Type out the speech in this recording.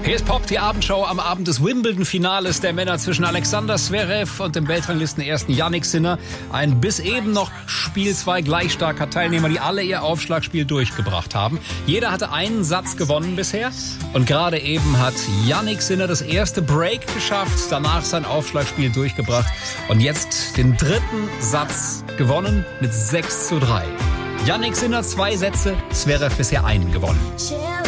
Hier ist Pop, die Abendshow am Abend des Wimbledon-Finales der Männer zwischen Alexander Zverev und dem Weltranglisten-Ersten Jannik Sinner. Ein bis eben noch Spiel 2 gleich starker Teilnehmer, die alle ihr Aufschlagspiel durchgebracht haben. Jeder hatte einen Satz gewonnen bisher. Und gerade eben hat Jannik Sinner das erste Break geschafft, danach sein Aufschlagspiel durchgebracht und jetzt den dritten Satz gewonnen mit 6:3. Jannik Sinner 2 Sätze, Zverev bisher einen gewonnen.